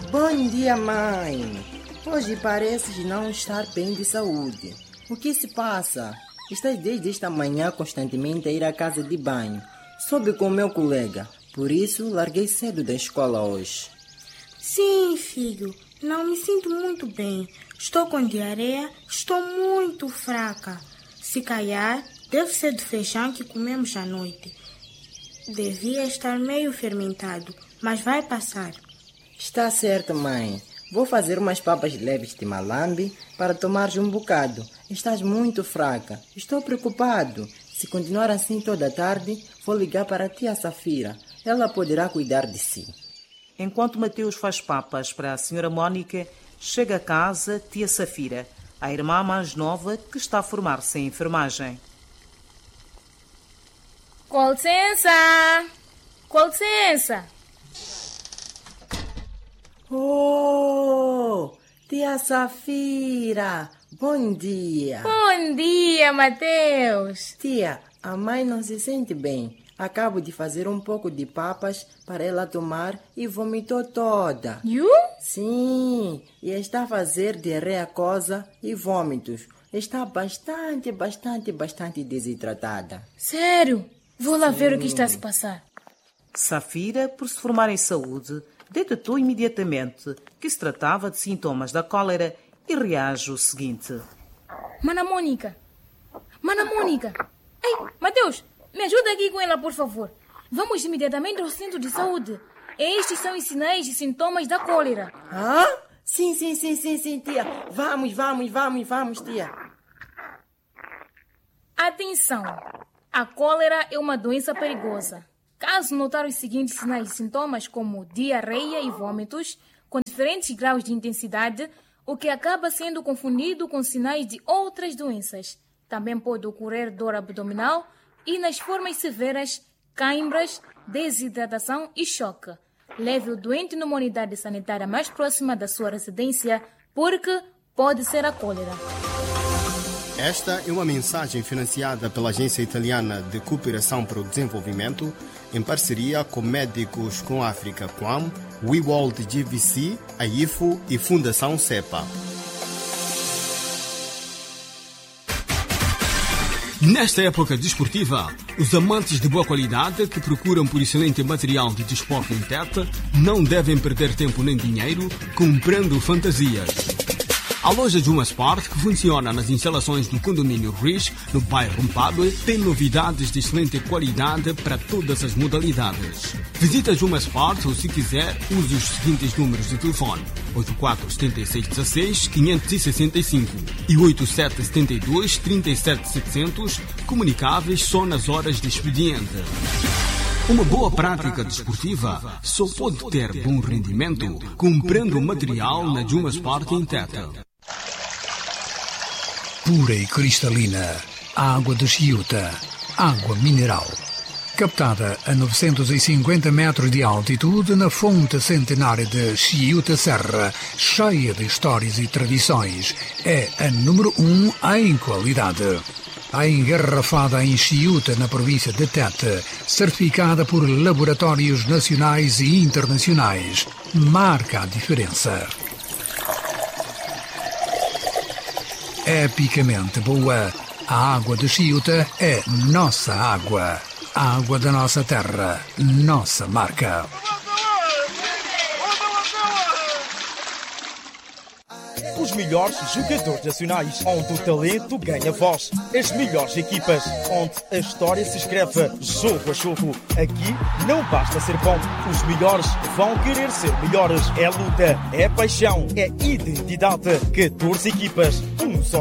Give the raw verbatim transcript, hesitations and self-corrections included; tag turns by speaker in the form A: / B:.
A: Bom dia, mãe. Hoje pareces não estar bem de saúde. O que se passa? Estás desde esta manhã constantemente a ir à casa de banho. Soube com o meu colega. Por isso, larguei cedo da escola hoje.
B: Sim, filho. Não me sinto muito bem. Estou com diarreia. Estou muito fraca. Se calhar, deve ser do feijão que comemos à noite. Devia estar meio fermentado, mas vai passar.
A: Está certo, mãe. Vou fazer umas papas leves de malambe para tomares um bocado. Estás muito fraca. Estou preocupado. Se continuar assim toda a tarde, vou ligar para a tia Safira. Ela poderá cuidar de si.
C: Enquanto Mateus faz papas para a senhora Mónica, chega a casa tia Safira, a irmã mais nova que está a formar-se em enfermagem.
D: Com licença! Com licença!
A: Oh, tia Safira, bom dia.
D: Bom dia, Mateus.
A: Tia, a mãe não se sente bem. Acabo de fazer um pouco de papas para ela tomar e vomitou toda.
D: You?
A: Sim, e está a fazer diarreia aquosa e vômitos. Está bastante, bastante, bastante desidratada.
D: Sério? Vou lá
A: Sim.
D: ver o que está a se passar.
C: Safira, por se formar em saúde, detectou imediatamente que se tratava de sintomas da cólera e reage o seguinte.
D: Mana Mônica! Mana Mônica! Ei, Mateus, me ajuda aqui com ela, por favor. Vamos imediatamente ao centro de saúde. Estes são os sinais e sintomas da cólera.
A: Ah? Sim, sim, sim, sim, sim, tia. Vamos, vamos, vamos, vamos, tia.
D: Atenção! A cólera é uma doença perigosa. Caso notar os seguintes sinais e sintomas, como diarreia e vômitos, com diferentes graus de intensidade, o que acaba sendo confundido com sinais de outras doenças. Também pode ocorrer dor abdominal e, nas formas severas, cãibras, desidratação e choque. Leve o doente numa unidade sanitária mais próxima da sua residência, porque pode ser a cólera.
E: Esta é uma mensagem financiada pela Agência Italiana de Cooperação para o Desenvolvimento, em parceria com Médicos com África C U A M, WeWorld G V C, a I F O e Fundação CEPA.
F: Nesta época desportiva, os amantes de boa qualidade que procuram por excelente material de desporto em teta não devem perder tempo nem dinheiro comprando fantasias. A loja Juma Sport, que funciona nas instalações do condomínio Riz, no bairro Mpabwe, tem novidades de excelente qualidade para todas as modalidades. Visita Juma Sport ou, se quiser, use os seguintes números de telefone: oito quatro sete seis um seis cinco seis cinco e oito sete sete dois três sete sete zero zero, comunicáveis só nas horas de expediente. Uma boa prática desportiva só pode ter bom rendimento comprando material na Juma Sport em Teta.
G: Pura e cristalina, água de Chiuta, água mineral. Captada a novecentos e cinquenta metros de altitude na fonte centenária de Chiuta Serra, cheia de histórias e tradições, é a número um em qualidade. A engarrafada em Chiuta, na província de Tete, certificada por laboratórios nacionais e internacionais, marca a diferença. Epicamente boa, a água de Chiuta é nossa água. A água da nossa terra, nossa marca.
H: Os melhores jogadores nacionais, onde o talento ganha voz. As melhores equipas, onde a história se escreve jogo a jogo. Aqui não basta ser bom, os melhores vão querer ser melhores. É luta, é paixão, é identidade. catorze equipas, um só